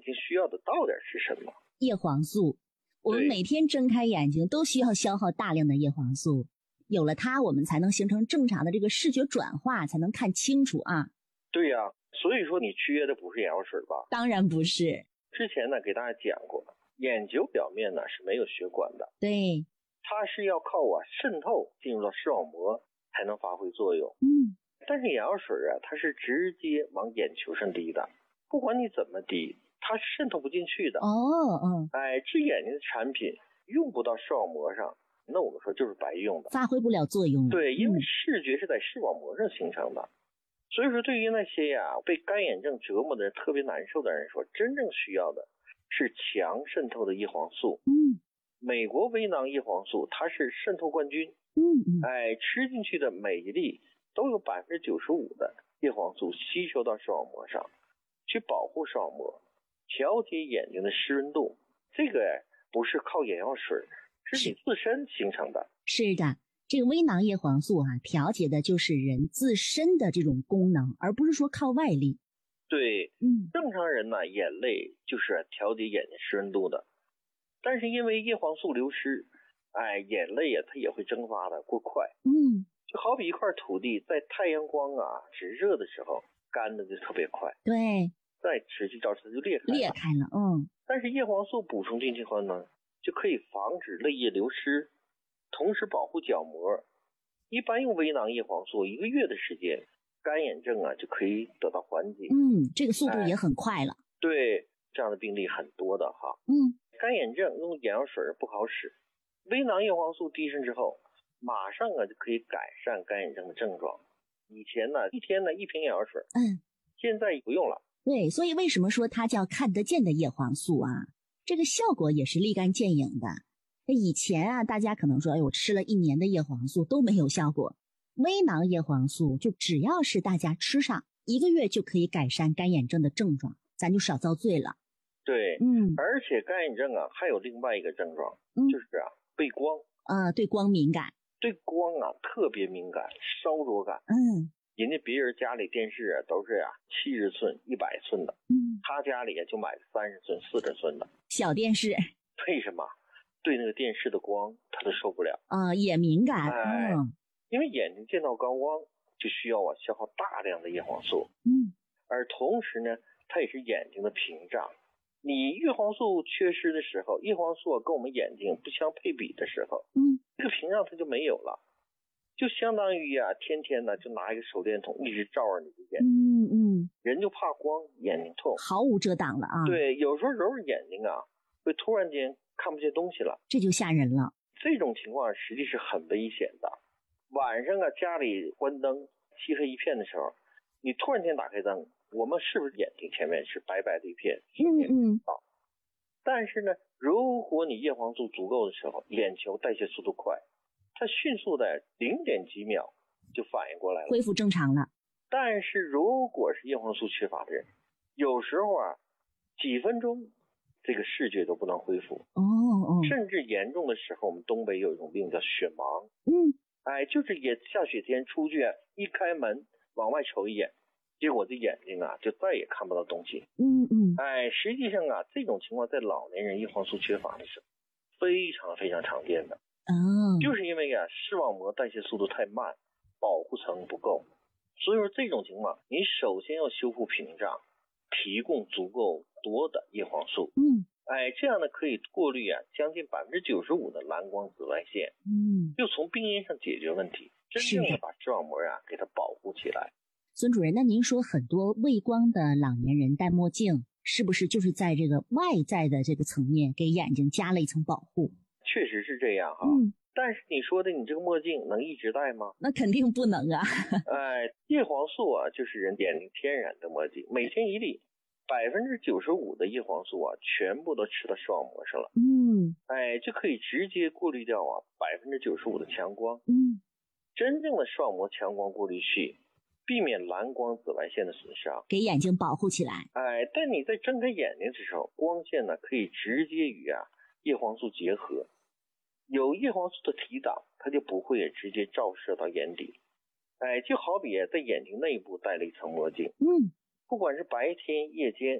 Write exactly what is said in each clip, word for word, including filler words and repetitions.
睛需要的到底是什么？ 叶黄素，我们每天睁开眼睛都需要消耗大量的叶黄素，有了它，我们才能形成正常的这个视觉转化，才能看清楚啊。 对呀、啊，所以说你缺的不是眼药水吧？ 当然不是。 之前呢给大家讲过，眼球表面呢是没有血管的， 对， 它是要靠啊渗透进入到视网膜才能发挥作用。 嗯， 但是眼药水啊，它是直接往眼球上滴的，不管你怎么滴，它是渗透不进去的。 哦，嗯， 哎，治眼睛的产品用不到视网膜上，那我们说就是白用的， 发挥不了作用了。 对，因为嗯、 视觉是在视网膜上形成的。所以说对于那些呀被干眼症折磨的人特别难受的人说，真正需要的是强渗透的叶黄素。 嗯， 美国微囊叶黄素它是渗透冠军。 嗯嗯， 哎，吃进去的每一粒都有百分之九十五的叶黄素吸收到视网膜上，去保护视网膜，调节眼睛的湿润度。这个不是靠眼药水，是你自身形成的。 是的。这个微囊叶黄素啊，调节的就是人自身的这种功能，而不是说靠外力。 对， 嗯， 正常人呢，眼泪就是调节眼睛湿润度的，但是因为叶黄素流失，哎，眼泪啊它也会蒸发的过快。 嗯， 就好比一块土地在太阳光啊直热的时候，干的就特别快。 对， 再持续照射就裂开了。 裂开了，嗯。 但是叶黄素补充进去后呢，就可以防止泪液流失，同时保护角膜。一般用微囊叶黄素一个月的时间，干眼症啊就可以得到缓解。 嗯，这个速度也很快了。 哎、对，这样的病例很多的哈。 嗯， 干眼症用眼药水不好使，微囊叶黄素滴上之后，马上啊就可以改善干眼症的症状。以前呢，一天呢一瓶眼药水， 嗯， 现在不用了。 对，所以为什么说它叫看得见的叶黄素啊？这个效果也是立竿见影的。以前啊，大家可能说，哎，我吃了一年的叶黄素都没有效果。微囊叶黄素就只要是大家吃上一个月，就可以改善干眼症的症状，咱就少遭罪了。 对， 嗯， 而且干眼症啊，还有另外一个症状， 嗯、 就是啊，背光。 啊、呃，对光敏感。 对光啊特别敏感，烧灼感。 嗯， 人家别人家里电视啊都是啊七十寸、一百寸的， 嗯， 他家里就买三十寸、四十寸的小电视。 为什么？对那个电视的光他都受不了啊、呃，也敏感。 哎、 嗯， 因为眼睛见到高光就需要啊消耗大量的叶黄素。 嗯， 而同时呢，它也是眼睛的屏障。你叶黄素缺失的时候，叶黄素跟我们眼睛不相配比的时候， 嗯， 这个屏障它就没有了，就相当于啊，天天呢就拿一个手电筒一直照着你的眼睛。 嗯嗯， 人就怕光，眼睛痛， 毫无遮挡了啊。 对，有时候揉着眼睛啊，会突然间看不见东西了， 这就吓人了。 这种情况实际是很危险的。晚上啊，家里关灯，漆黑一片的时候，你突然间打开灯，我们是不是眼睛前面是白白的一片？ 嗯嗯。 但是呢，如果你叶黄素足够的时候，眼球代谢速度快，它迅速的零点几秒就反应过来了， 恢复正常了。 但是如果是叶黄素缺乏的人，有时候啊，几分钟这个视觉都不能恢复。 哦哦。 甚至严重的时候，我们东北有一种病叫雪盲。 嗯。 哎，就是也下雪天出去，一开门往外瞅一眼，结果这眼睛啊就再也看不到东西。 嗯嗯。 哎，实际上啊，这种情况在老年人叶黄素缺乏的时候，非常非常常见的。 哦。 就是因为啊，视网膜代谢速度太慢，保护层不够。所以说这种情况，你首先要修复屏障，提供足够多的叶黄素。 嗯。 哎，这样呢可以过滤啊将近百分之九十五的蓝光紫外线。 嗯。 就从病因上解决问题，真正的把视网膜啊给它保护起来。 孙主任，那您说很多畏光的老年人戴墨镜，是不是就是在这个外在的这个层面给眼睛加了一层保护？ 确实是这样哈。 嗯。 但是你说的你这个墨镜能一直戴吗？ 那肯定不能啊。 哎，叶黄素啊就是人眼睛天然的墨镜，每天一粒，百分之九十五的叶黄素啊全部都吃到视网膜上了。 嗯。 哎，就可以直接过滤掉啊百分之九十五的强光。 嗯。 真正的视网膜强光过滤器，避免蓝光紫外线的损伤， 给眼睛保护起来。 哎，但你在睁开眼睛的时候，光线呢可以直接与啊叶黄素结合，有叶黄素的提挡，它就不会直接照射到眼底。哎，就好比在眼睛内部戴了一层墨镜， 嗯， 不管是白天夜间，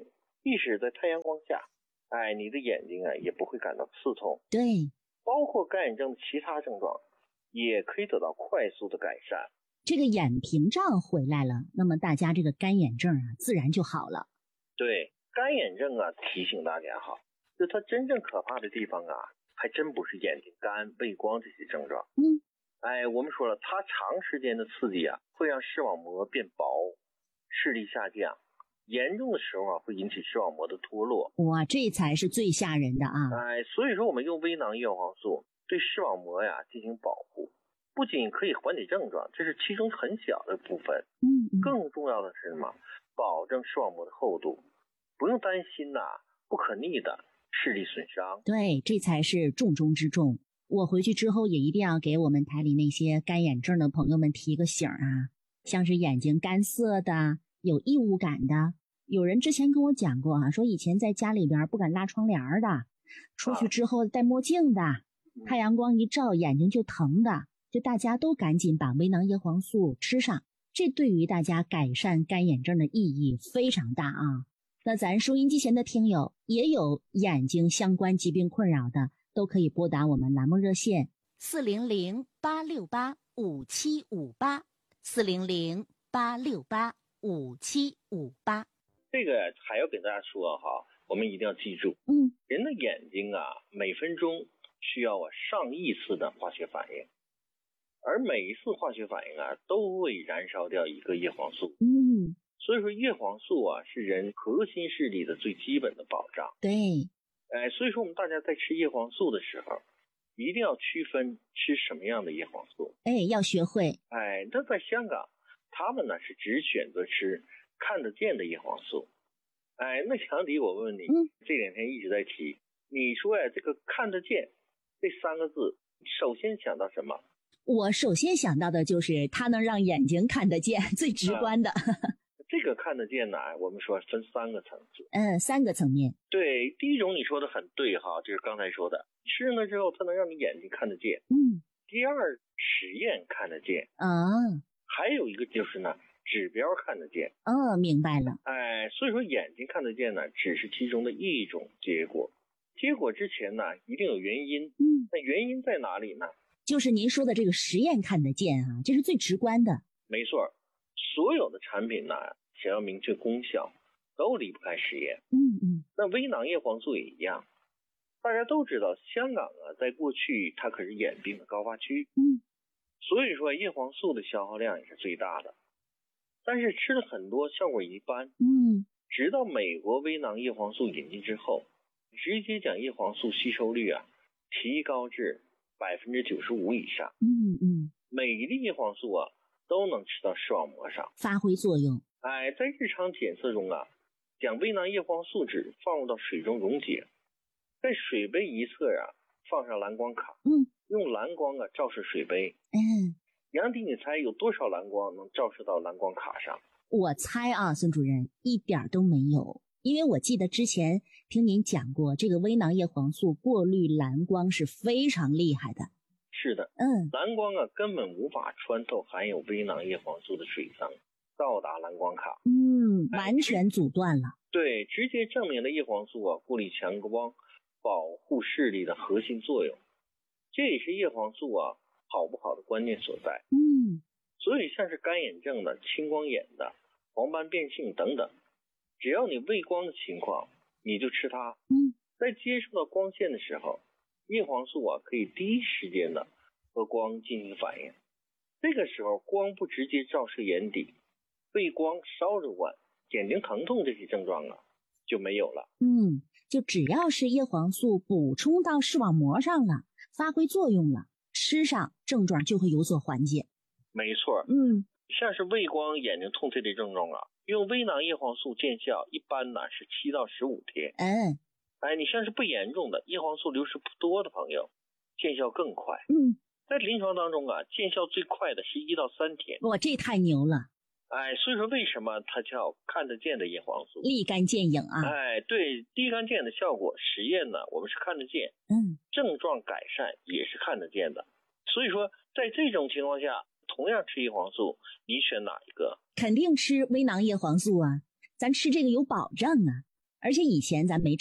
即使在太阳光下，哎，你的眼睛啊也不会感到刺痛。 对， 包括干眼症的其他症状也可以得到快速的改善。 这个眼屏障回来了，那么大家这个干眼症啊自然就好了。 对，干眼症啊，提醒大家哈，就它真正可怕的地方啊，还真不是眼睛干、畏光这些症状。 嗯， 哎，我们说了，它长时间的刺激啊，会让视网膜变薄，视力下降，严重的时候啊，会引起视网膜的脱落。 哇，这才是最吓人的啊！ 哎，所以说我们用微囊叶黄素对视网膜呀进行保护，不仅可以缓解症状，这是其中很小的部分。 嗯嗯， 更重要的是什么？保证视网膜的厚度，不用担心呐、啊，不可逆的视力损伤。 对，这才是重中之重。我回去之后也一定要给我们台里那些干眼症的朋友们提个醒啊，像是眼睛干涩的、有异物感的。有人之前跟我讲过啊，说以前在家里边不敢拉窗帘的，出去之后戴墨镜的，太阳光一照眼睛就疼的，就大家都赶紧把微囊叶黄素吃上，这对于大家改善干眼症的意义非常大啊。那咱收音机前的听友也有眼睛相关疾病困扰的，都可以拨打我们栏目热线四零零八六八五七五八四零零八六八五七五八。 这个还要给大家说哈，我们一定要记住， 嗯， 人的眼睛啊，每分钟需要啊上亿次的化学反应，而每一次化学反应啊，都会燃烧掉一个叶黄素。 嗯， 所以说叶黄素啊，是人核心视力的最基本的保障。 对， 哎，所以说我们大家在吃叶黄素的时候，一定要区分吃什么样的叶黄素。 哎，要学会。 哎，那在香港，他们呢是只选择吃看得见的叶黄素。哎，那强迪，我问问你， 嗯， 这两天一直在提，你说呀，这个看得见这三个字，首先想到什么？ 我首先想到的就是它能让眼睛看得见，最直观的。 啊、这个看得见呢，我们说分三个层次。 嗯，三个层面。 对，第一种你说的很对哈，就是刚才说的，吃了之后它能让你眼睛看得见。 嗯。 第二，实验看得见。 啊。 还有一个就是呢，指标看得见。 哦，明白了。 哎，所以说眼睛看得见呢，只是其中的一种结果。结果之前呢，一定有原因。 嗯。 那原因在哪里呢？ 就是您说的这个实验看得见啊，这是最直观的。 没错，所有的产品呢，想要明确功效，都离不开实验。 嗯嗯。 那微囊叶黄素也一样。大家都知道，香港啊，在过去它可是眼病的高发区。 嗯。 所以说叶黄素的消耗量也是最大的。但是吃了很多，效果一般。 嗯。 直到美国微囊叶黄素引进之后，直接将叶黄素吸收率啊提高至百分之九十五以上。 嗯嗯。 每一粒叶黄素啊都能吃到视网膜上， 发挥作用。 哎，在日常检测中啊，将微囊叶黄素酯放入到水中溶解，在水杯一侧啊放上蓝光卡。 嗯。 用蓝光啊照射水杯。 嗯。 杨迪，你猜有多少蓝光能照射到蓝光卡上？ 我猜啊，孙主任一点都没有，因为我记得之前听您讲过，这个微囊叶黄素过滤蓝光是非常厉害的。 是的， 嗯， 蓝光啊根本无法穿透含有微囊叶黄素的水层，到达蓝光卡。 嗯，完全阻断了。 对，直接证明了叶黄素啊过滤强光、保护视力的核心作用。这也是叶黄素啊好不好的关键所在。 嗯， 所以像是干眼症的、青光眼的、黄斑变性等等，只要你畏光的情况，你就吃它。 嗯， 在接触到光线的时候，叶黄素啊可以第一时间的和光进行反应。这个时候光不直接照射眼底，畏光、烧着晚、眼睛疼痛这些症状啊就没有了。 嗯，就只要是叶黄素补充到视网膜上了，发挥作用了，吃上症状就会有所缓解。 没错。 嗯， 像是畏光、眼睛痛这类症状啊，用微囊叶黄素见效一般呢是七到十五天。 嗯， 哎，你像是不严重的叶黄素流失不多的朋友，见效更快。 嗯， 在临床当中啊，见效最快的是一到三天。 哇，这太牛了。 哎，所以说为什么它叫看得见的叶黄素？ 立竿见影啊！ 哎，对，立竿见影的效果，实验呢我们是看得见， 嗯， 症状改善也是看得见的。所以说，在这种情况下，同样吃叶黄素，你选哪一个？ 肯定吃微囊叶黄素啊，咱吃这个有保障啊。 而且以前咱没